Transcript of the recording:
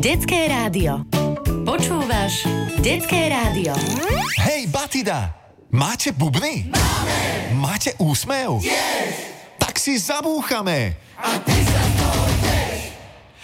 Detské rádio. Počúvaš Detské rádio. Hej, Batida! Máte bubny? Máme! Máte úsmev? Yes! Tak si zabúchame! A ty sa to